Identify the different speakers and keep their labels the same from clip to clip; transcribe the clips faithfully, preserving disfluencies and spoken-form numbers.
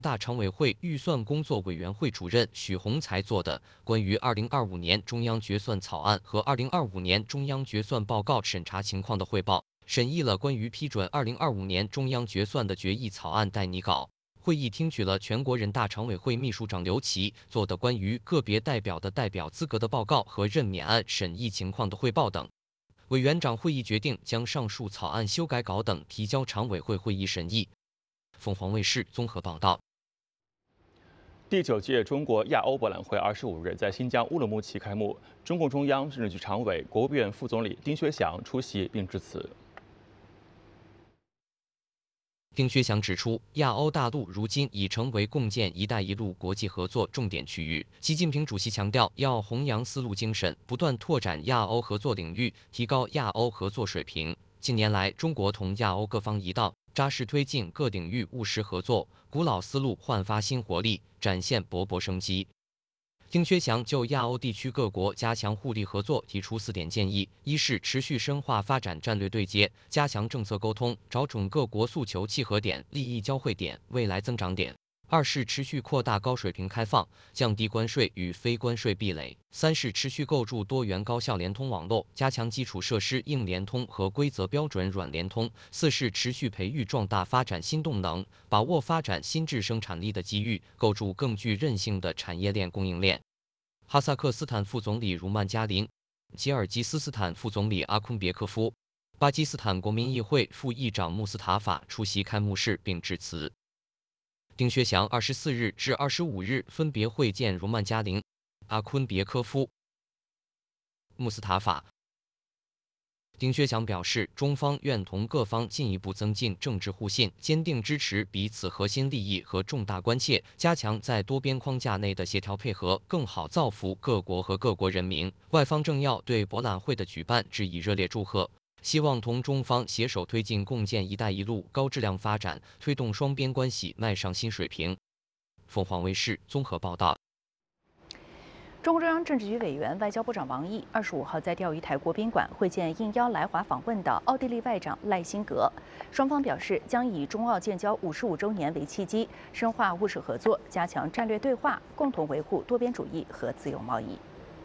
Speaker 1: 大常委会预算工作委员会主任许宏才做的关于二零二五年中央决算草案和二零二五年中央决算报告审查情况的汇报，审议了关于批准二零二五年中央决算的决议草案待拟稿。会议听取了全国人大常委会秘书长刘奇做的关于个别代表的代表资格的报告和任免案审议情况的汇报等。委员长会议决定将上述草案修改稿等提交常委会会议审议。凤凰卫视综合报道。
Speaker 2: 第九届中国亚欧博览会二十五日在新疆乌鲁木齐开幕，中共中央政治局常委、国务院副总理丁薛祥出席并致辞。
Speaker 1: 丁薛祥指出，亚欧大陆如今已成为共建“一带一路”国际合作重点区域。习近平主席强调，要弘扬丝路精神，不断拓展亚欧合作领域，提高亚欧合作水平。近年来，中国同亚欧各方一道，扎实推进各领域务实合作，古老丝路焕发新活力，展现勃勃生机。丁薛祥就亚欧地区各国加强互利合作提出四点建议：一是持续深化发展战略对接，加强政策沟通，找准各国诉求契合点、利益交汇点、未来增长点；二是持续扩大高水平开放，降低关税与非关税壁垒；三是持续构筑多元高效联通网络，加强基础设施硬联通和规则标准软联通；四是持续培育壮大发展新动能，把握发展新质生产力的机遇，构筑更具韧性的产业链供应链。哈萨克斯坦副总理茹曼加林、吉尔吉斯斯坦副总理阿昆别科夫、巴基斯坦国民议会副议长穆斯塔法出席开幕式并致辞。丁薛祥二十四日至二十五日分别会见茹曼加林、阿昆别科夫、穆斯塔法。丁薛祥表示，中方愿同各方进一步增进政治互信，坚定支持彼此核心利益和重大关切，加强在多边框架内的协调配合，更好造福各国和各国人民。外方政要对博览会的举办致以热烈祝贺，希望同中方携手推进共建“一带一路”高质量发展，推动双边关系迈上新水平。凤凰卫视综合报道。
Speaker 3: 中共中央政治局委员、外交部长王毅二十五号在钓鱼台国宾馆会见应邀来华访问的奥地利外长赖辛格，双方表示将以中奥建交五十五周年为契机，深化务实合作，加强战略对话，共同维护多边主义和自由贸易。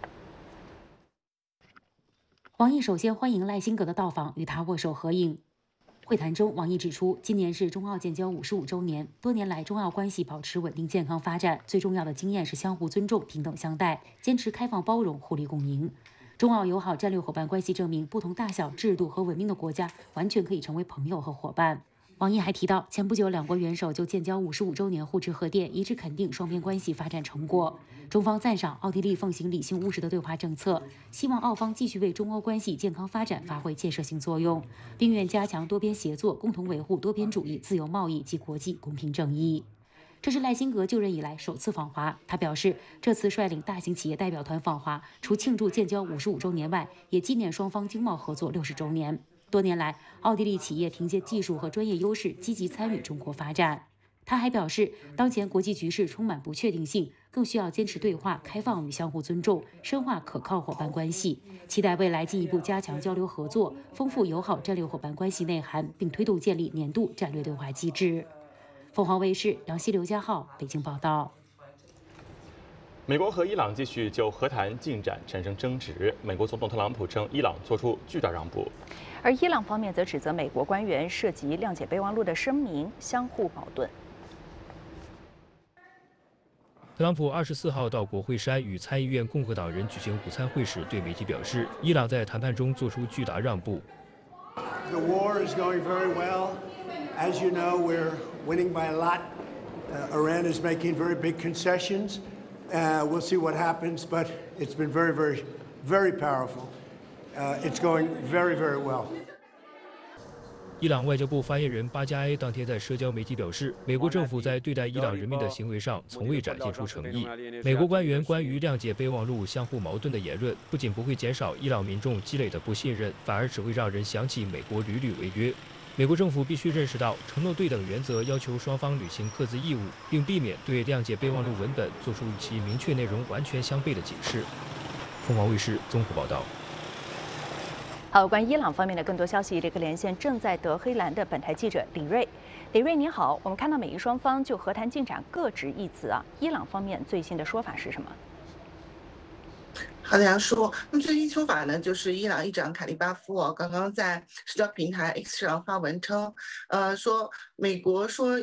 Speaker 4: 王毅首先欢迎赖辛格的到访，与他握手合影。会谈中，王毅指出，今年是中奥建交五十五周年，多年来中奥关系保持稳定健康发展，最重要的经验是相互尊重、平等相待，坚持开放包容、互利共赢。中奥友好战略伙伴关系证明，不同大小、制度和文明的国家完全可以成为朋友和伙伴。王毅还提到，前不久两国元首就建交五十五周年互致贺电，一致肯定双边关系发展成果。中方赞赏奥地利奉行理性务实的对华政策，希望澳方继续为中欧关系健康发展发挥建设性作用，并愿加强多边协作，共同维护多边主义、自由贸易及国际公平正义。这是赖辛格就任以来首次访华，他表示，这次率领大型企业代表团访华，除庆祝建交五十五周年外，也纪念双方经贸合作六十周年。多年来，奥地利企业凭借技术和专业优势，积极参与中国发展。他还表示，当前国际局势充满不确定性，更需要坚持对话、开放与相互尊重，深化可靠伙伴关系。期待未来进一步加强交流合作，丰富友好战略伙伴关系内涵，并推动建立年度战略对话机制。凤凰卫视梁希、刘家浩北京报道。
Speaker 2: 美国和伊朗继续就和谈进展产生争执。美国总统特朗普称，伊朗做出巨大让步，
Speaker 3: 而伊朗方面则指责美国官员涉及谅解备忘录的声明相互矛盾。
Speaker 5: 特朗普二十四号到国会山与参议院共和党人举行午餐会时，对媒体表示，伊朗在谈判中做出巨大让步。
Speaker 6: The war is going very well. As you know, we're winning by a lot. Uh, Iran is making very big concessions. Uh, we'll see what happens, but it's been very, very, very powerful. Uh, it's going very, very well.
Speaker 5: 伊朗外交部发言人巴加埃当天在社交媒体表示，美国政府在对待伊朗人民的行为上从未展现出诚意。美国官员关于谅解备忘录相互矛盾的言论，不仅不会减少伊朗民众积累的不信任，反而只会让人想起美国屡屡违约。美国政府必须认识到，承诺对等原则要求双方履行各自义务，并避免对谅解备忘录文本做出与其明确内容完全相悖的解释。凤凰卫视综合报道。
Speaker 3: 好，关于伊朗方面的更多消息，立刻连线正在德黑兰的本台记者李锐。 李瑞你好，我们看到美伊双方就和谈进展各执一词啊，伊朗方面最新的说法是什么？
Speaker 7: 好的，杨叔。那么最新说法呢，就是伊朗议长卡利巴夫哦，刚刚在社交平台 X 上发文称，呃，说美国说